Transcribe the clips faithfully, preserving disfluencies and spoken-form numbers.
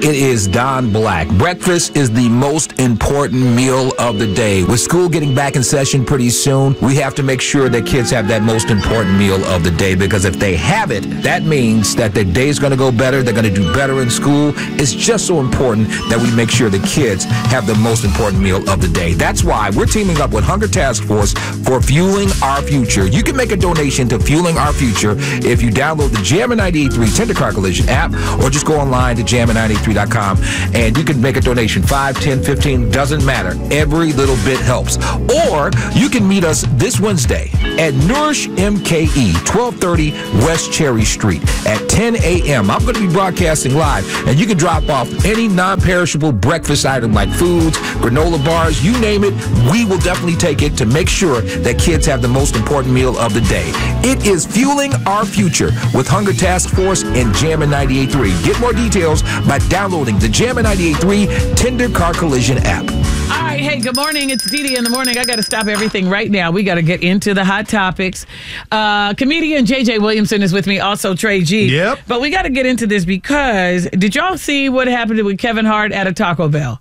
It is Don Black. Breakfast is the most important meal of the day. With school getting back in session pretty soon, we have to make sure that kids have that most important meal of the day, because if they have it, that means that their day's going to go better. They're going to do better in school. It's just so important that we make sure the kids have the most important meal of the day. That's why we're teaming up with Hunger Task Force for Fueling Our Future. You can make a donation to Fueling Our Future if you download the Jammin' ninety-eight point three Tender Car Collision app, or just go online to jammin ninety-eight point three dot com and you can make a donation. five, ten, fifteen, doesn't matter. Every little bit helps. Or you can meet us this Wednesday at Nourish M K E, twelve thirty West Cherry Street at ten a.m. I'm going to be broadcasting live, and you can drop off any non-perishable breakfast item like foods, granola bars, you name it. We will definitely take it to make sure that kids have the most important meal of the day. It is Fueling Our Future with Hunger Task Force and Jammin' ninety-eight point three. Get more details by downloading the Jammin' ninety-eight point three Tender Car Collision app. All right, hey, good morning. It's Dee Dee in the morning. I got to stop everything right now. We got to get into the hot topics. Uh, comedian J J Williamson is with me, also Trey G. Yep. But we got to get into this because did y'all see what happened with Kevin Hart at a Taco Bell?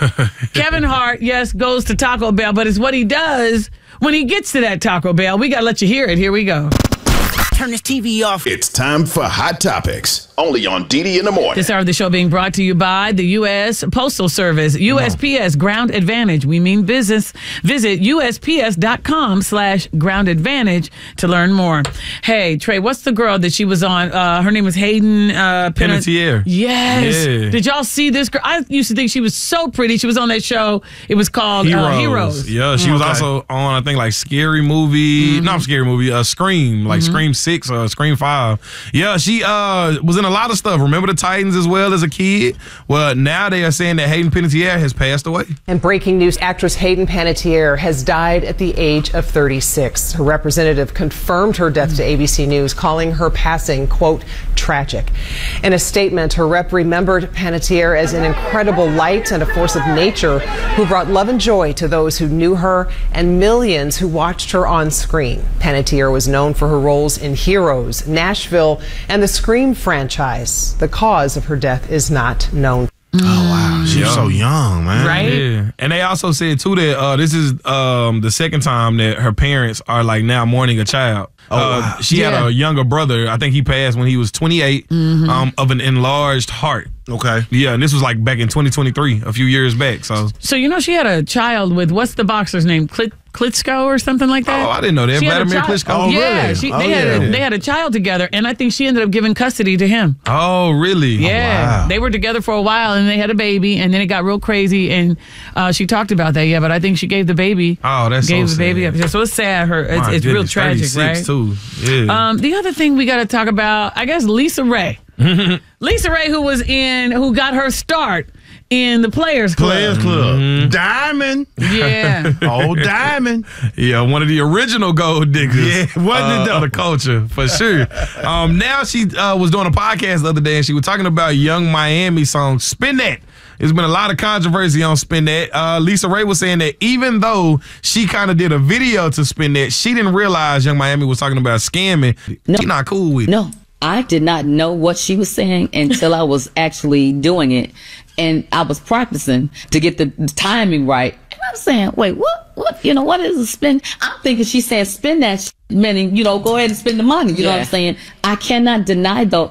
Kevin Hart, yes, goes to Taco Bell, but it's what he does when he gets to that Taco Bell. We got to let you hear it. Here we go. Turn this T V off. It's time for Hot Topics, only on Dee Dee in the morning. This hour of the show being brought to you by the U S Postal Service. U S P S Ground Advantage. We mean business. Visit U S P S dot com slash ground advantage to learn more. Hey, Trey, what's the girl that she was on? Uh, her name was Hayden uh, Panettiere. Yes. Yeah. Did y'all see this girl? I used to think she was so pretty. She was on that show. It was called Heroes. Uh, Heroes. Yeah, she Mm. was Okay. also on, I think, like Scary Movie. Mm-hmm. Not Scary Movie, uh, Scream, like Mm-hmm. Scream six or Scream five. Yeah, she uh, was in a lot of stuff. Remember the Titans as well as a kid? Well, now they are saying that Hayden Panettiere has passed away. And breaking news, actress Hayden Panettiere has died at the age of thirty-six. Her representative confirmed her death to A B C News, calling her passing, quote, tragic. In a statement, her rep remembered Panettiere as an incredible light and a force of nature who brought love and joy to those who knew her and millions who watched her on screen. Panettiere was known for her roles in Heroes, Nashville, and the Scream franchise. The cause of her death is not known. Oh, wow. She was Yeah. so young, man. Right? Yeah. And they also said, too, that uh, this is um, the second time that her parents are, like, now mourning a child. Oh, uh, wow. She Yeah. had a younger brother. I think he passed when he was twenty-eight Mm-hmm. um, of an enlarged heart. Okay. Yeah, and this was, like, back in twenty twenty-three, a few years back. So, So, you know, she had a child with, what's the boxer's name? Klit- Klitschko or something like that? oh, I didn't know that. She had a Vladimir child- Klitschko. Oh, yeah, really? she, Oh, they, had yeah. a, they had a child together, and I think she ended up giving custody to him. Oh, really? Yeah, wow. they were together for a while, and they had a baby, and then it got real crazy, and uh, she talked about that. Yeah, but I think she gave the baby. Oh, that's gave so the baby sad. up. So it's sad. Her, it's, My it's real goodness, tragic, thirty-six right? too. Yeah. Um, the other thing we got to talk about, I guess, Lisa Ray. Lisa Ray, who was in, who got her start in the Players Club. Players Club. Mm-hmm. Diamond. Yeah. Old Diamond. Yeah, one of the original gold diggers. Yeah, wasn't it uh, though? of the culture, for sure. Um, now she uh, was doing a podcast the other day, and she was talking about Young Miami song, Spin That. There's been a lot of controversy on Spin That. Uh, Lisa Ray was saying that even though she kind of did a video to Spin That, she didn't realize Young Miami was talking about scamming. No. She's not cool with it. No, I did not know what she was saying until I was actually doing it. And I was practicing to get the timing right. And I'm saying, wait, what, what, you know, what is a spin? I'm thinking she's saying spin that, sh-, meaning, you know, go ahead and spend the money. You know what I'm saying? I cannot deny, though,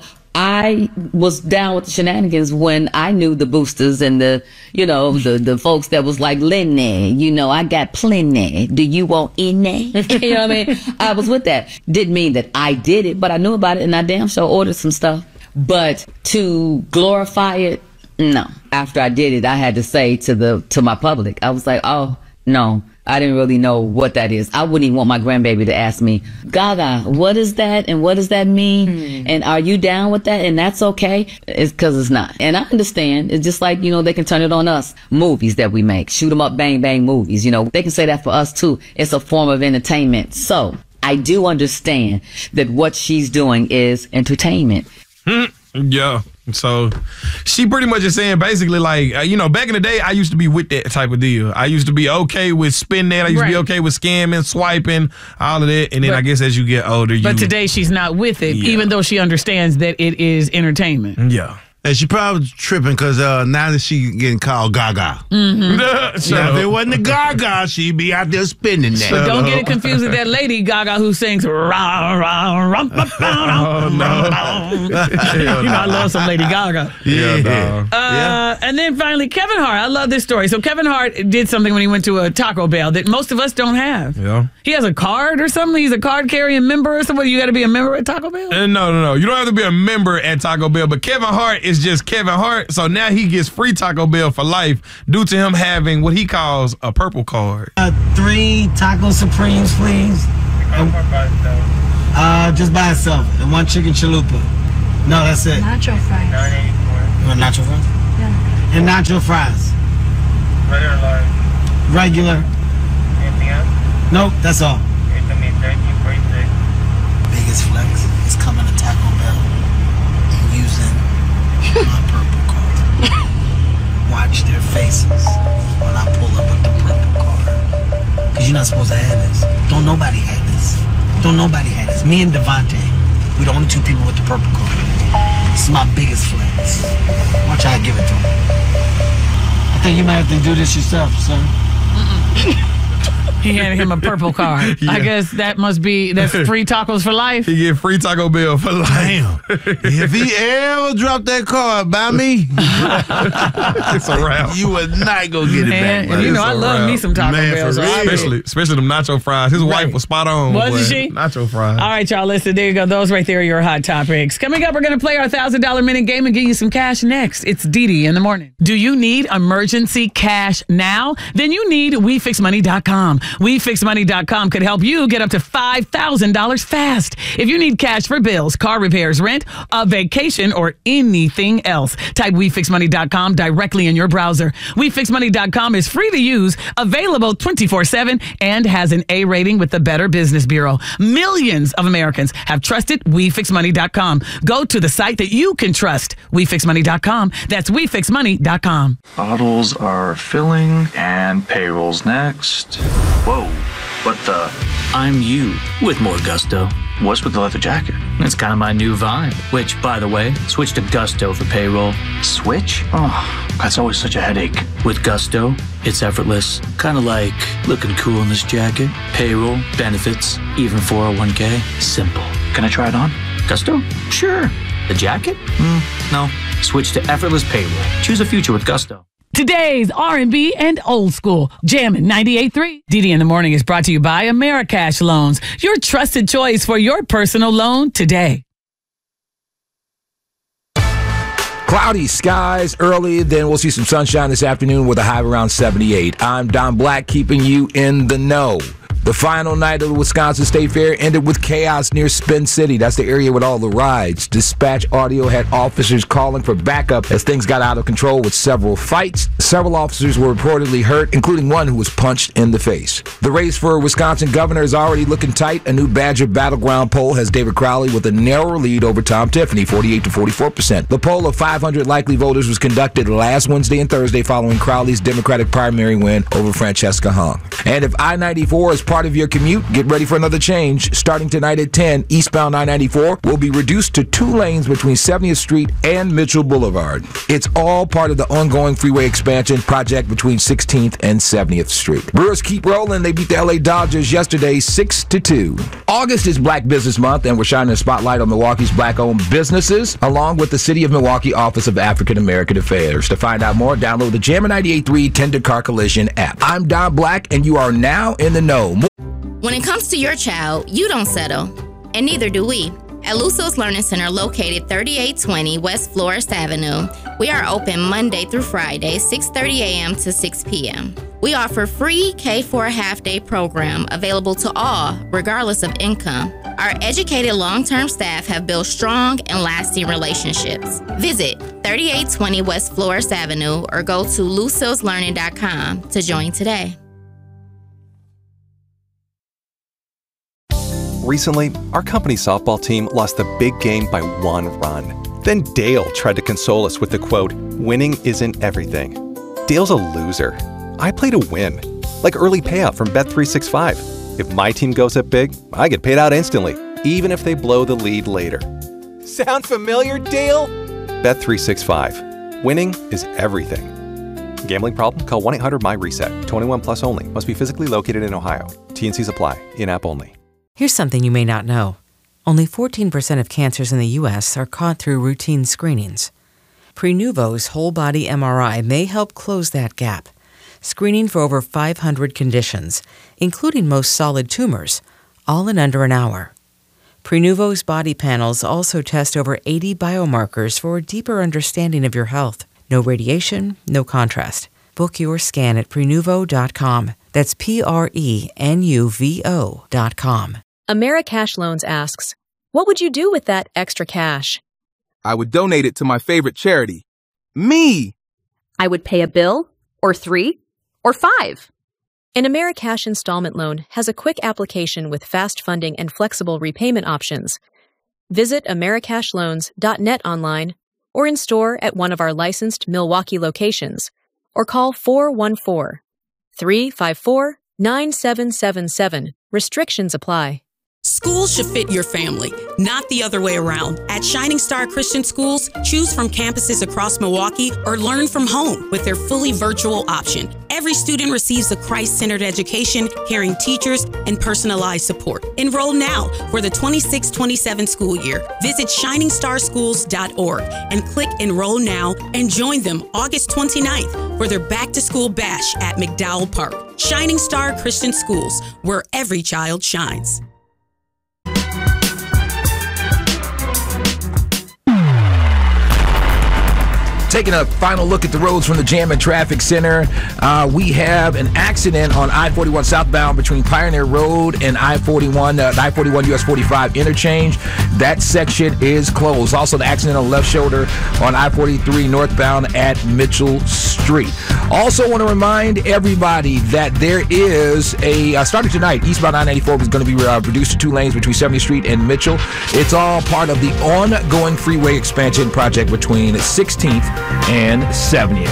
I was down with the shenanigans when I knew the boosters and the, you know, the, the folks that was like, Lenny, you know, I got plenty. Do you want any? You know what I mean? I was with that. Didn't mean that I did it, but I knew about it and I damn sure ordered some stuff. But to glorify it, no. After I did it, I had to say to the to my public, I was like, oh, no, I didn't really know what that is. I wouldn't even want my grandbaby to ask me, Gaga, what is that? And what does that mean? Hmm. And are you down with that? And that's okay? It's because it's not. And I understand. It's just like, you know, they can turn it on us. Movies that we make, shoot 'em up, bang, bang movies. You know, they can say that for us, too. It's a form of entertainment. So I do understand that what she's doing is entertainment. Yeah. So she pretty much is saying basically like, uh, you know, back in the day, I used to be with that type of deal. I used to be okay with spin that. I used Right. to be okay with scamming, swiping, all of that. And then But- I guess as you get older, you... But today she's not with it, Yeah. even though she understands that it is entertainment. Yeah. And she probably tripping because uh, now that she getting called Gaga. Mm-hmm. Now, if it wasn't the Gaga, she'd be out there spinning that. But don't get it confused with that Lady Gaga who sings rah, rah, rum, ba, ba, Oh, no. You know, I love some Lady Gaga. Yeah, dog. Uh, Yeah. And then finally, Kevin Hart. I love this story. So Kevin Hart did something when he went to a Taco Bell that most of us don't have. Yeah. He has a card or something. He's a card carrying member or something. You got to be a member at Taco Bell? Uh, No, no, no. You don't have to be a member at Taco Bell, but Kevin Hart is just Kevin Hart. So now he gets free Taco Bell for life due to him having what he calls a purple card. Uh, three taco supremes, please. Uh, just by itself. And one chicken chalupa. No, that's it. Nacho fries. You want nacho fries? Yeah. And nacho fries. Regular large. Regular. Anything else? Nope, that's all. It's gonna be thirteen forty-six. Biggest flex is coming to Taco Bell and using my purple card. Watch their faces when I pull up with the purple card. Because you're not supposed to have this. Don't nobody have this. Don't nobody have this. Me and Devontae, we the only two people with the purple card. This is my biggest flex. Watch how I give it to him. I think you might have to do this yourself, son. He handed him a purple card. Yeah. I guess that must be, that's free tacos for life. He get free Taco Bell for life. Damn. If he ever dropped that card by me, It's a wrap. you would not go get it Man, back, and you buddy. know, I It's a love wrap. me some Taco Man, Bell. for So I- real. Especially, especially them nacho fries. His Right. wife was spot on. Wasn't boy. she? Nacho fries. All right, y'all, listen, there you go. Those right there are your hot topics. Coming up, we're going to play our one thousand dollars minute game and give you some cash next. It's Dee Dee in the morning. Do you need emergency cash now? Then you need we fix money dot com. we fix money dot com could help you get up to five thousand dollars fast. If you need cash for bills, car repairs, rent, a vacation, or anything else, type we fix money dot com directly in your browser. we fix money dot com is free to use, available twenty-four seven, and has an A rating with the Better Business Bureau. Millions of Americans have trusted we fix money dot com. Go to the site that you can trust, we fix money dot com. That's we fix money dot com. Bottles are filling and payrolls next. Whoa, what the? I'm you with more gusto. What's with the leather jacket? It's kind of my new vibe. Which, by the way, switch to Gusto for payroll. Switch? Oh, that's always such a headache. With Gusto, it's effortless. Kind of like looking cool in this jacket. Payroll, benefits, even four oh one k. Simple. Can I try it on? Gusto? Sure. The jacket? Mm, no. Switch to effortless payroll. Choose a future with Gusto. Today's R and B and old school, Jammin' ninety-eight point three. Dee Dee in the Morning is brought to you by Americash Loans, your trusted choice for your personal loan today. Cloudy skies early, then we'll see some sunshine this afternoon with a high of around seventy-eight. I'm Don Black, keeping you in the know. The final night of the Wisconsin State Fair ended with chaos near Spin City. That's the area with all the rides. Dispatch audio had officers calling for backup as things got out of control with several fights. Several officers were reportedly hurt, including one who was punched in the face. The race for Wisconsin governor is already looking tight. A new Badger Battleground poll has David Crowley with a narrow lead over Tom Tiffany, forty-eight to forty-four percent. The poll of five hundred likely voters was conducted last Wednesday and Thursday following Crowley's Democratic primary win over Francesca Hung. And if I ninety-four is part of your commute, get ready for another change. Starting tonight at ten, eastbound I ninety-four will be reduced to two lanes between seventieth Street and Mitchell Boulevard. It's all part of the ongoing freeway expansion project between sixteenth and seventieth Street. Brewers keep rolling. They beat the L A Dodgers yesterday six to two. August is Black Business Month, and we're shining a spotlight on Milwaukee's black-owned businesses, along with the City of Milwaukee Office of African American Affairs. To find out more, download the Jammin' ninety-eight point three Tender Car Collision app. I'm Don Black, and you are now in the know. When it comes to your child, you don't settle, and neither do we. At Luso's Learning Center, located thirty-eight twenty West Flores Avenue, we are open Monday through Friday, six thirty a.m. to six p.m. We offer free K four half-day program available to all, regardless of income. Our educated long-term staff have built strong and lasting relationships. Visit thirty-eight twenty West Flores Avenue or go to lusos learning dot com to join today. Recently, our company softball team lost the big game by one run. Then Dale tried to console us with the quote, "Winning isn't everything." Dale's a loser. I play to win, like early payout from Bet three sixty-five. If my team goes up big, I get paid out instantly, even if they blow the lead later. Sound familiar, Dale? Bet three sixty-five. Winning is everything. Gambling problem? Call one eight hundred my reset. twenty-one plus only. Must be physically located in Ohio. T N Cs apply. In-app only. Here's something you may not know. Only fourteen percent of cancers in the U S are caught through routine screenings. Prenuvo's whole-body M R I may help close that gap, screening for over five hundred conditions, including most solid tumors, all in under an hour. Prenuvo's body panels also test over eighty biomarkers for a deeper understanding of your health. No radiation, no contrast. Book your scan at Prenuvo dot com. That's P R E N U V O dot com. AmeriCash Loans asks, what would you do with that extra cash? I would donate it to my favorite charity. Me! I would pay a bill, or three, or five. An AmeriCash installment loan has a quick application with fast funding and flexible repayment options. Visit Americash Loans dot net online or in store at one of our licensed Milwaukee locations, or call four one four, three five four, nine seven seven seven. Restrictions apply. School should fit your family, not the other way around. At Shining Star Christian Schools, choose from campuses across Milwaukee or learn from home with their fully virtual option. Every student receives a Christ-centered education, caring teachers, and personalized support. Enroll now for the twenty-six twenty-seven school year. Visit shining star schools dot org and click Enroll Now and join them August twenty-ninth for their back-to-school bash at McDowell Park. Shining Star Christian Schools, where every child shines. Taking a final look at the roads from the Jam and Traffic Center, uh, we have an accident on I forty-one southbound between Pioneer Road and I forty-one, uh, I forty-one U S forty-five interchange. That section is closed. Also, the accident on the left shoulder on I forty-three northbound at Mitchell Street. Also, want to remind everybody that there is a uh, starting tonight. Eastbound I ninety-four is going to be uh, reduced to two lanes between seventieth Street and Mitchell. It's all part of the ongoing freeway expansion project between sixteenth and seventieth.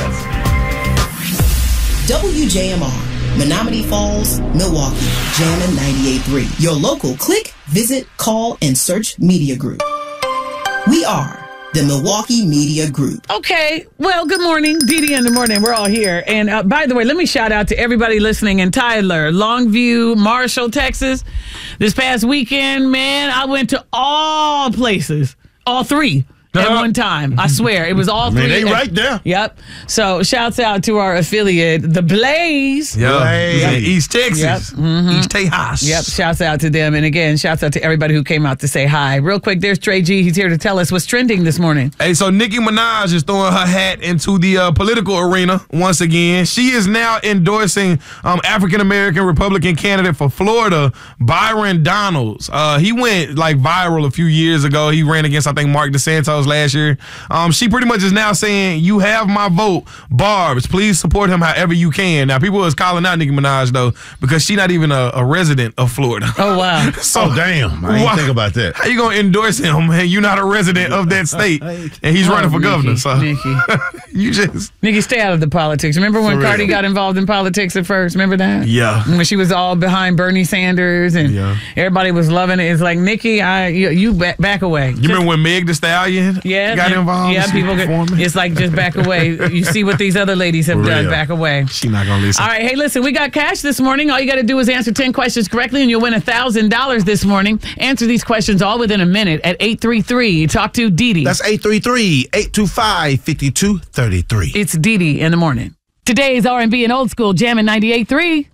W J M R, Menominee Falls, Milwaukee, Jammin' ninety-eight point three. Your local click, visit, call, and search media group. We are the Milwaukee Media Group. Okay, well, good morning. Dee Dee in the morning. We're all here. And uh, by the way, let me shout out to everybody listening in Tyler, Longview, Marshall, Texas. This past weekend, man, I went to all places, all three. At one time. I swear. It was all three. I mean, they right there. Yep. So, shouts out to our affiliate, The Blaze. Yeah. Blaze. Yep. East Texas. Yep. Mm-hmm. East Tejas. Yep. Shouts out to them. And again, shouts out to everybody who came out to say hi. Real quick, there's Trey G. He's here to tell us what's trending this morning. Hey, so Nicki Minaj is throwing her hat into the uh, political arena once again. She is now endorsing um, African-American Republican candidate for Florida, Byron Donalds. Uh, he went like viral a few years ago. He ran against, I think, Mark DeSantis last year. Um, she pretty much is now saying, you have my vote, Barbs. Please support him however you can. Now, people is calling out Nicki Minaj, though, because she's not even a, a resident of Florida. Oh, wow. so, oh, damn. I didn't why, think about that. How you going to endorse him and you're not a resident of that state and he's oh, running for Nikki, governor? So Nikki. you just... Nikki, stay out of the politics. Remember when For Cardi real. got involved in politics at first? Remember that? Yeah. When she was all behind Bernie Sanders and yeah. everybody was loving it. It's like, Nikki, I, you, you back, back away. You just, remember when Meg Thee Stallion yeah, got and, involved? Yeah, people get, it's like, just back away. You see what these other ladies have For done, real. back away. She not going to listen. All right, hey, listen, we got cash this morning. All you got to do is answer ten questions correctly and you'll win one thousand dollars this morning. Answer these questions all within a minute at eight three three. Talk to Dee Dee. That's eight three three, eight two five, five two three three. It's Dee Dee in the morning. Today's R and B and old school Jammin' ninety-eight point three.